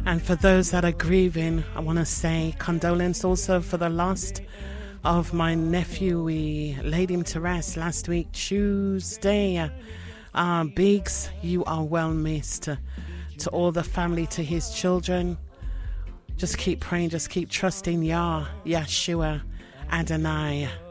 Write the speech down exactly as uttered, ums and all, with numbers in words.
And for those that are grieving, I want to say condolence also for the loss of my nephew. We laid him to rest last week, Tuesday. Uh, Biggs, you are well missed. To all the family, to his children, just keep praying, just keep trusting Yah, Yeshua, Adonai.